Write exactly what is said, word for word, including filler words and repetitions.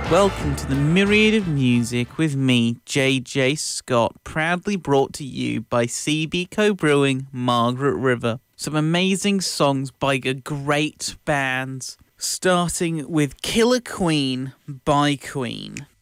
Welcome to the Myriad of Music with me, J J Scott, proudly brought to you by C B Co-Brewing, Margaret River. Some amazing songs by a great bands, starting with Killer Queen by Queen.